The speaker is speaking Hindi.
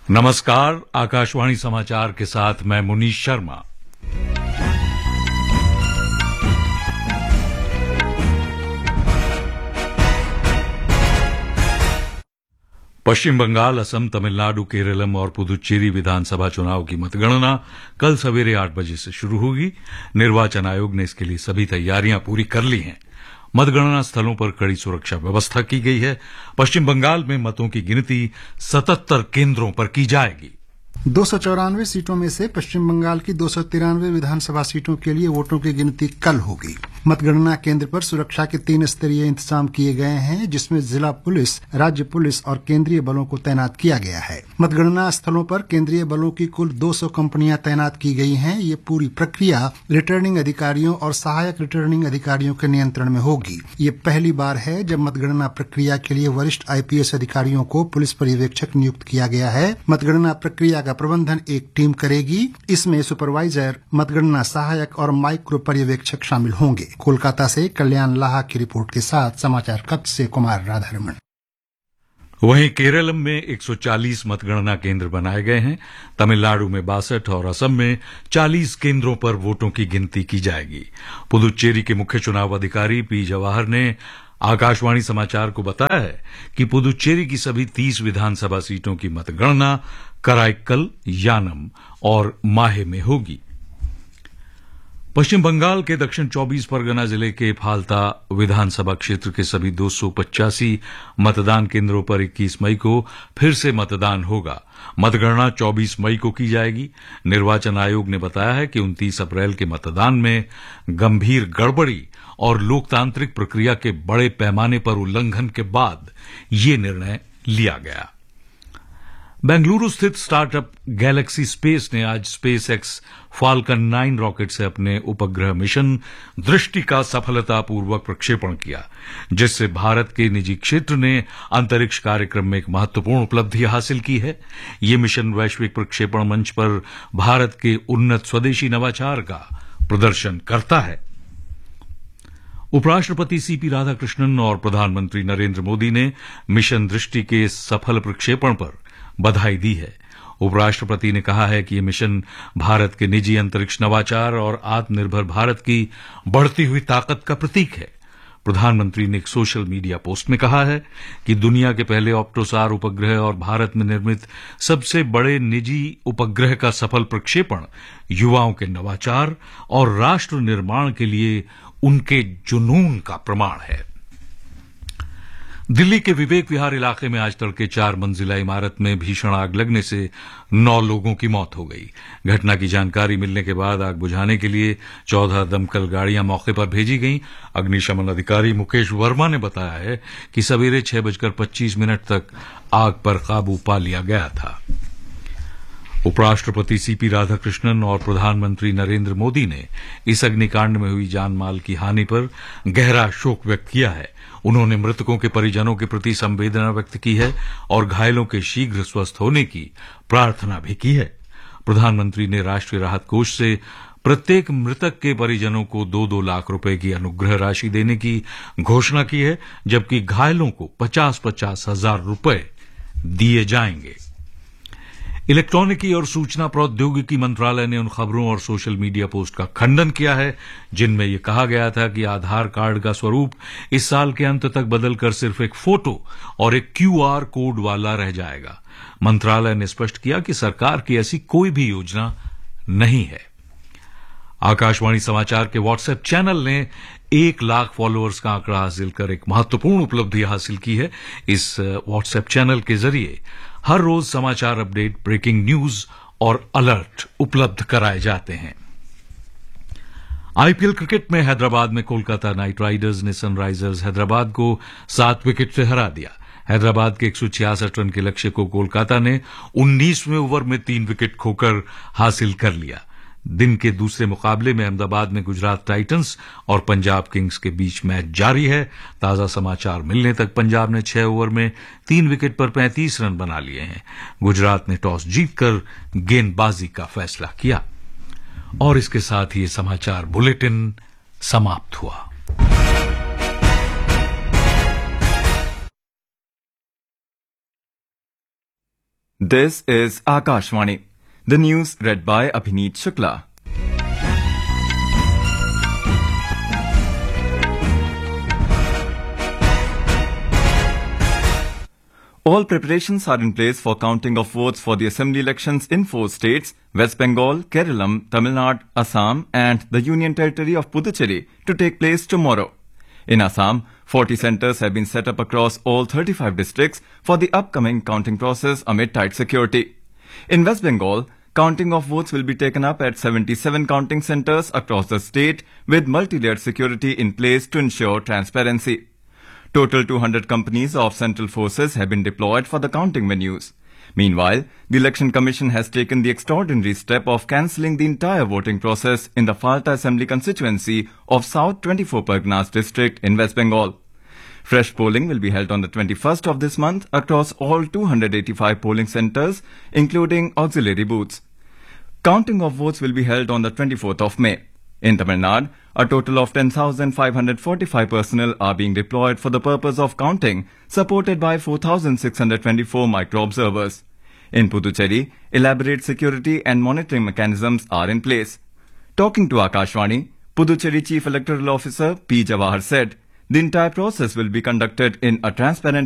नमस्कार, आकाशवाणी समाचार के साथ मैं मुनीश शर्मा। पश्चिम बंगाल, असम, तमिलनाडु, केरलम और पुदुचेरी विधानसभा चुनाव की मतगणना कल सवेरे 8 बजे से शुरू होगी। निर्वाचन आयोग ने इसके लिए सभी तैयारियां पूरी कर ली हैं। मतगणना स्थलों पर कड़ी सुरक्षा व्यवस्था की गई है। पश्चिम बंगाल में मतों की गिनती 77 केंद्रों पर की जाएगी। 294 सीटों में से पश्चिम बंगाल की 293 विधानसभा सीटों के लिए वोटों की गिनती कल होगी। मतगणना केंद्र पर सुरक्षा के 3 स्तरीय इंतजाम किए गए हैं, जिसमें जिला पुलिस, राज्य पुलिस और केंद्रीय बलों को तैनात किया गया है। मतगणना स्थलों पर केंद्रीय बलों की कुल 200 कंपनियां तैनात की गई हैं। ये पूरी प्रक्रिया रिटर्निंग अधिकारियों और सहायक रिटर्निंग अधिकारियों के नियंत्रण में होगी। ये पहली बार है जब मतगणना प्रक्रिया के लिए वरिष्ठ आईपीएस अधिकारियों को पुलिस पर्यवेक्षक नियुक्त किया गया है। मतगणना प्रक्रिया का प्रबंधन एक टीम करेगी। इसमें सुपरवाइजर, मतगणना सहायक और माइक्रो पर्यवेक्षक शामिल होंगे। कोलकाता से कल्याण लाहा की रिपोर्ट के साथ समाचार कक्ष से कुमार राधारमण। वहीं केरलम में 140 मतगणना केंद्र बनाए गए हैं। तमिलनाडु में 62 और असम में 40 केंद्रों पर वोटों की गिनती की जाएगी। पुदुचेरी के मुख्य चुनाव अधिकारी पी जवाहर ने आकाशवाणी समाचार को बताया है कि पुदुचेरी की सभी 30 विधानसभा सीटों की मतगणना कराईक्कल, यानम और माहे में होगी। पश्चिम बंगाल के दक्षिण 24 परगना जिले के फाल्ता विधानसभा क्षेत्र के सभी 285 मतदान केंद्रों पर 21 मई को फिर से मतदान होगा। मतगणना 24 मई को की जाएगी। निर्वाचन आयोग ने बताया है कि 29 अप्रैल के मतदान में गंभीर गड़बड़ी और लोकतांत्रिक प्रक्रिया के बड़े पैमाने पर उल्लंघन के बाद ये निर्णय लिया गया। बेंगलुरु स्थित स्टार्टअप गैलेक्सी स्पेस ने आज स्पेस एक्स फाल्कन 9 रॉकेट से अपने उपग्रह मिशन दृष्टि का सफलतापूर्वक प्रक्षेपण किया, जिससे भारत के निजी क्षेत्र ने अंतरिक्ष कार्यक्रम में एक महत्वपूर्ण उपलब्धि हासिल की है। ये मिशन वैश्विक प्रक्षेपण मंच पर भारत के उन्नत स्वदेशी नवाचार का प्रदर्शन करता है। उपराष्ट्रपति सीपी राधाकृष्णन और प्रधानमंत्री नरेंद्र मोदी ने मिशन दृष्टि के सफल प्रक्षेपण पर बधाई दी है। उपराष्ट्रपति ने कहा है कि यह मिशन भारत के निजी अंतरिक्ष नवाचार और आत्मनिर्भर भारत की बढ़ती हुई ताकत का प्रतीक है। प्रधानमंत्री ने एक सोशल मीडिया पोस्ट में कहा है कि दुनिया के पहले ऑप्टोसार उपग्रह और भारत में निर्मित सबसे बड़े निजी उपग्रह का सफल प्रक्षेपण युवाओं के नवाचार और राष्ट्र निर्माण के लिए उनके जुनून का प्रमाण है। दिल्ली के विवेक विहार इलाके में आज तड़के 4 मंजिला इमारत में भीषण आग लगने से 9 लोगों की मौत हो गई। घटना की जानकारी मिलने के बाद आग बुझाने के लिए 14 दमकल गाड़ियां मौके पर भेजी गईं। अग्निशमन अधिकारी मुकेश वर्मा ने बताया है कि सवेरे 6:25 तक आग पर काबू पा लिया गया था। उपराष्ट्रपति सीपी राधाकृष्णन और प्रधानमंत्री नरेंद्र मोदी ने इस अग्निकांड में हुई जानमाल की हानि पर गहरा शोक व्यक्त किया है। उन्होंने मृतकों के परिजनों के प्रति संवेदना व्यक्त की है और घायलों के शीघ्र स्वस्थ होने की प्रार्थना भी की है। प्रधानमंत्री ने राष्ट्रीय राहत कोष से प्रत्येक मृतक के परिजनों को 2-2 लाख रुपए की अनुग्रह राशि देने की घोषणा की है, जबकि घायलों को 50-50 हजार रुपए दिए जाएंगे। इलेक्ट्रॉनिकी और सूचना प्रौद्योगिकी मंत्रालय ने उन खबरों और सोशल मीडिया पोस्ट का खंडन किया है जिनमें यह कहा गया था कि आधार कार्ड का स्वरूप इस साल के अंत तक बदलकर सिर्फ एक फोटो और एक क्यूआर कोड वाला रह जाएगा। मंत्रालय ने स्पष्ट किया कि सरकार की ऐसी कोई भी योजना नहीं है। आकाशवाणी समाचार के व्हाट्सएप चैनल ने 1 लाख फॉलोअर्स का आंकड़ा हासिल कर एक महत्वपूर्ण उपलब्धि हासिल की है। इस व्हाट्सएप चैनल के जरिए हर रोज समाचार अपडेट, ब्रेकिंग न्यूज और अलर्ट उपलब्ध कराए जाते हैं। आईपीएल क्रिकेट में हैदराबाद में कोलकाता नाइट राइडर्स ने सनराइजर्स हैदराबाद को 7 विकेट से हरा दिया। हैदराबाद के 166 रन के लक्ष्य को कोलकाता ने 19वें ओवर में 3 विकेट खोकर हासिल कर लिया। दिन के दूसरे मुकाबले में अहमदाबाद में गुजरात टाइटंस और पंजाब किंग्स के बीच मैच जारी है। ताजा समाचार मिलने तक पंजाब ने 6 ओवर में 3 विकेट पर 35 रन बना लिए हैं। गुजरात ने टॉस जीतकर गेंदबाजी का फैसला किया। और इसके साथ ही ये समाचार बुलेटिन समाप्त हुआ। This is Akashvani. The news read by Abhineet Shukla. All preparations are in place for counting of votes for the assembly elections in 4 states, West Bengal, Kerala, Tamil Nadu, Assam and the Union Territory of Puducherry to take place tomorrow. In Assam, 40 centres have been set up across all 35 districts for the upcoming counting process amid tight security. In West Bengal, counting of votes will be taken up at 77 counting centres across the state with multi-layered security in place to ensure transparency. Total 200 companies of central forces have been deployed for the counting venues. Meanwhile, the Election Commission has taken the extraordinary step of cancelling the entire voting process in the Falta Assembly constituency of South 24 Parganas district in West Bengal. Fresh polling will be held on the 21st of this month across all 285 polling centres, including auxiliary booths. Counting of votes will be held on the 24th of May. In Tamil Nadu, a total of 10,545 personnel are being deployed for the purpose of counting, supported by 4,624 micro-observers. In Puducherry, elaborate security and monitoring mechanisms are in place. Talking to Akashvani, Puducherry Chief Electoral Officer P. Jawahar said, the entire process will be conducted in a transparent